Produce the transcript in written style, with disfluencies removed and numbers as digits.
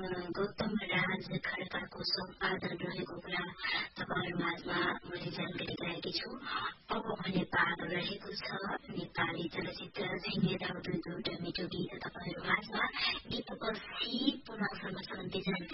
गौतम राज खड्काको सम्पादन रहेको कुरा तपाईहरु माझमा मैले जानकारी गराएकी छु। अब भने पालो रहेको छ नेपाली चलचित्र झैँगेदाउ दुई दुईवटा मिठो गीत तपाईहरु माझमा गीतपछि पुनः सम्बन्धी जानकारी